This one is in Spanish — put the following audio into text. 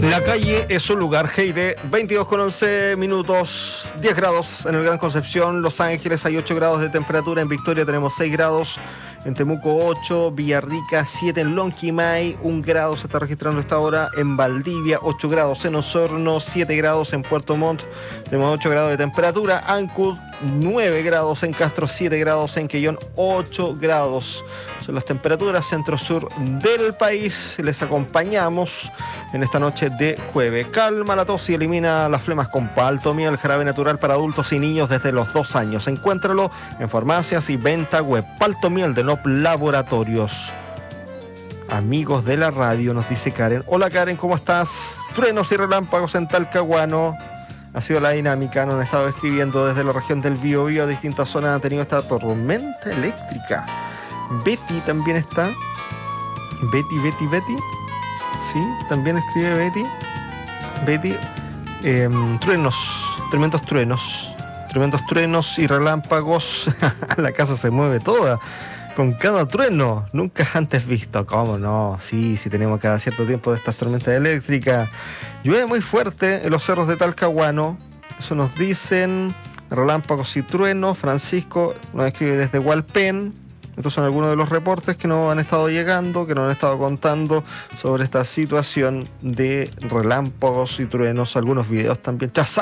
La calle es un lugar, Heide, 22 con 11 minutos, 10 grados en el Gran Concepción, Los Ángeles hay 8 grados de temperatura, en Victoria tenemos 6 grados, en Temuco 8, Villarrica 7, en Lonquimay 1 grado se está registrando esta hora, en Valdivia 8 grados, en Osorno 7 grados, en Puerto Montt tenemos 8 grados de temperatura, Ancud 9 grados, en Castro 7 grados, en Quellón 8 grados. Son las temperaturas centro-sur del país. Les acompañamos en esta noche de jueves. Calma la tos y elimina las flemas con Paltomiel, jarabe natural para adultos y niños desde los 2 años. Encuéntralo en farmacias y venta web. Paltomiel de NOP Laboratorios. Amigos de la radio, nos dice Karen. Hola Karen, ¿cómo estás? Truenos y relámpagos en Talcahuano. Ha sido la dinámica, nos han estado escribiendo desde la región del Biobío, distintas zonas han tenido esta tormenta eléctrica. Betty también está. Betty. Sí, también escribe Betty. Truenos, tremendos truenos y relámpagos. La casa se mueve toda con cada trueno, nunca antes visto. ¿Cómo no? Sí, tenemos cada cierto tiempo de estas tormentas eléctricas. Llueve muy fuerte en los cerros de Talcahuano, eso nos dicen. Relámpagos y truenos. Francisco nos escribe desde Hualpén. Estos son algunos de los reportes que nos han estado llegando, que nos han estado contando sobre esta situación de relámpagos y truenos. Algunos videos también.